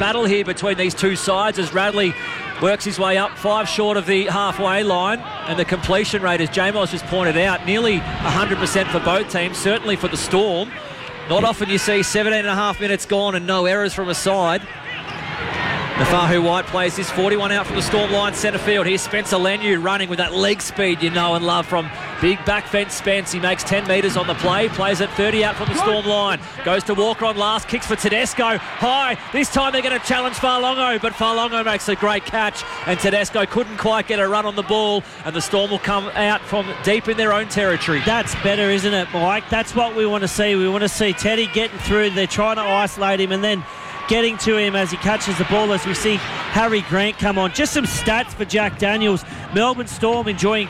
battle here between these two sides as Radley works his way up 5 short of the halfway line, and the completion rate, as J-Moz just pointed out, nearly 100% for both teams, certainly for the Storm. Not often you see 17.5 minutes gone and no errors from a side. Nafahu White plays this 41 out from the Storm line centre field. Here's Spencer Leniu running with that leg speed you know and love from big back fence Spence. He makes 10 metres on the play, plays it 30 out from the Storm line. Goes to Walker on last, kicks for Tedesco. High, this time they're going to challenge Farlongo, but Farlongo makes a great catch and Tedesco couldn't quite get a run on the ball, and the Storm will come out from deep in their own territory. That's better, isn't it, Mike? That's what we want to see. We want to see Teddy getting through. They're trying to isolate him and then getting to him as he catches the ball, as we see Harry Grant come on. Just some stats for Jack Daniels. Melbourne Storm enjoying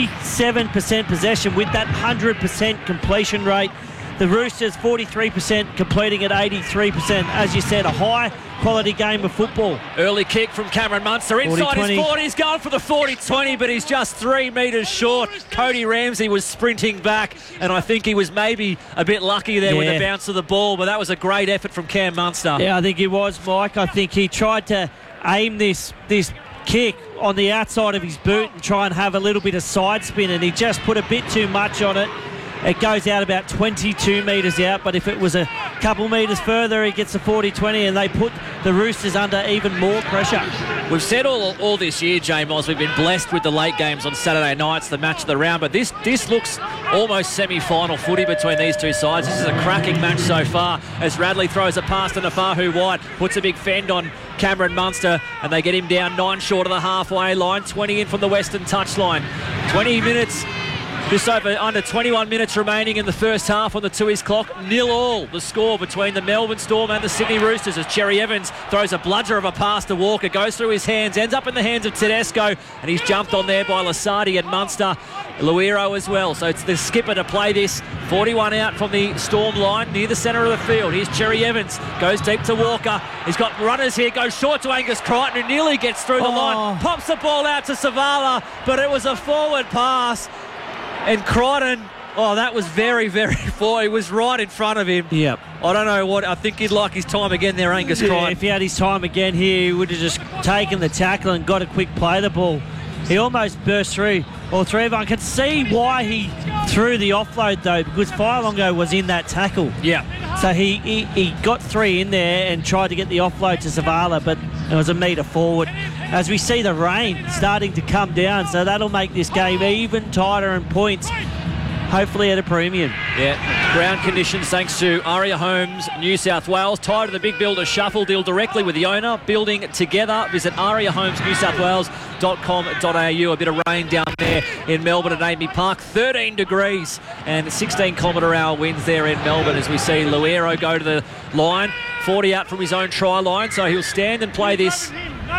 57% possession with that 100% completion rate. The Roosters 43%, completing at 83%. As you said, a high quality game of football. Early kick from Cameron Munster inside 40-20. his 40. He's going for the 40-20, but he's just 3 metres short. Cody Ramsey was sprinting back, and I think he was maybe a bit lucky there with the bounce of the ball, but that was a great effort from Cam Munster. Yeah, I think he was, Mike. I think he tried to aim this kick on the outside of his boot and try and have a little bit of side spin, and he just put a bit too much on it. It goes out about 22 metres out, but if it was a couple metres further, he gets a 40-20, and they put the Roosters under even more pressure. We've said all this year, J-Moz, we've been blessed with the late games on Saturday nights, the match of the round, but this looks almost semi-final footy between these two sides. This is a cracking match so far as Radley throws a pass to Nafahu White, puts a big fend on Cameron Munster, and they get him down 9 short of the halfway line, 20 in from the western touchline. 20 minutes. Just under 21 minutes remaining in the first half on the Tooheys clock. 0-0 the score between the Melbourne Storm and the Sydney Roosters as Cherry Evans throws a bludger of a pass to Walker, goes through his hands, ends up in the hands of Tedesco, and he's jumped on there by Lasardi and Munster. Luero as well. So it's the skipper to play this. 41 out from the Storm line near the centre of the field. Here's Cherry Evans. Goes deep to Walker. He's got runners here. Goes short to Angus Crichton, who nearly gets through the line. Pops the ball out to Savala, but it was a forward pass. And Crichton, that was very, very far. He was right in front of him. Yep. I don't know what. I think he'd like his time again there, Angus Crichton. If he had his time again here, he would have just taken the tackle and got a quick play the ball. He almost burst through all three of them. I could see why he threw the offload, though, because Farlongo was in that tackle. Yeah. So he got 3 in there and tried to get the offload to Zavala, but it was a metre forward. As we see the rain starting to come down, so that'll make this game even tighter in points, hopefully at a premium. Yeah, ground conditions thanks to Aria Homes, New South Wales. Tied to the Big Builder Shuffle. Deal directly with the owner. Building together. Visit ariahomesnewsouthwales.com.au. A bit of rain down there in Melbourne at Amy Park. 13 degrees and 16-kilometre-hour winds there in Melbourne as we see Luero go to the line. 40 out from his own try line, so he'll stand and play this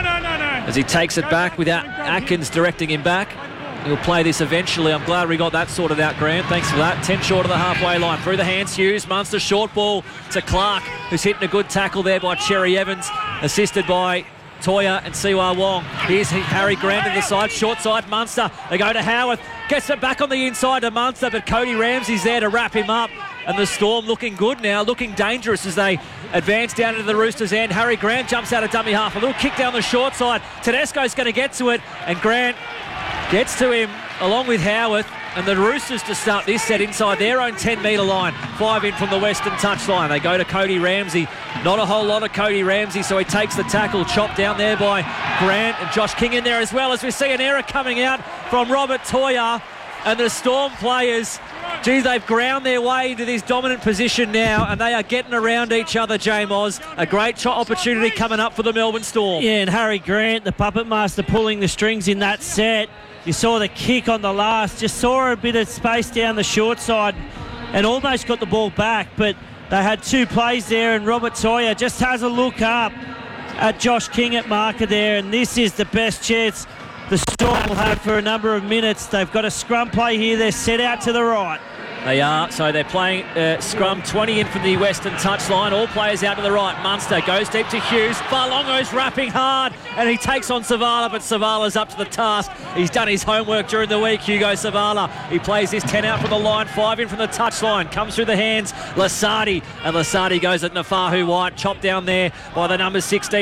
as he takes it back without Atkins directing him back. He'll play this eventually. I'm glad we got that sorted out, Grant. Thanks for that. 10 short of the halfway line. Through the hands, Hughes. Munster short ball to Clark, who's hitting a good tackle there by Cherry Evans, assisted by Toya and Siwa Wong. Here's Harry Grant to the side. Short side, Munster. They go to Howarth. Gets it back on the inside to Munster, but Cody Ramsey's there to wrap him up. And the Storm looking good now, looking dangerous as they advance down into the Roosters' end. Harry Grant jumps out of dummy half. A little kick down the short side. Tedesco's going to get to it, and Grant gets to him along with Howarth, and the Roosters to start this set inside their own 10-metre line. 5 in from the western touchline. They go to Cody Ramsey. Not a whole lot of Cody Ramsey, so he takes the tackle. Chopped down there by Grant, and Josh King in there as well, as we see an error coming out from Robert Toya. And the Storm players, they've ground their way into this dominant position now, and they are getting around each other, J-Moz. A great opportunity coming up for the Melbourne Storm. Yeah, and Harry Grant, the puppet master, pulling the strings in that set. You saw the kick on the last, just saw a bit of space down the short side and almost got the ball back, but they had 2 plays there, and Robert Toya just has a look up at Josh King at marker there, and this is the best chance the Storm will have for a number of minutes. They've got a scrum play here. They're set out to the right. They are, so they're playing scrum 20 in from the western touchline. All players out to the right. Munster goes deep to Hughes. Farlongo's rapping hard, and he takes on Savala, but Savala's up to the task. He's done his homework during the week, Hugo Savala. He plays this 10 out from the line, 5 in from the touchline. Comes through the hands, Lasardi, and Lasardi goes at Nafahu White. Chopped down there by the number 16.